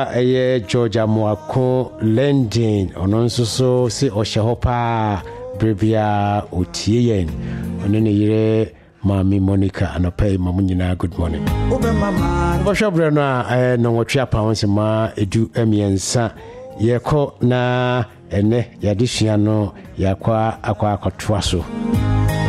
Eye Georgia Moako Lending ono nso so si ohyehopa brebia otieyen ono ne yire Mami Monica anopay mamunyina good morning Boshobre no a no wotwe apawonse ma edu emiensa yeko na ene yadesua no yakwa akwa akotoa so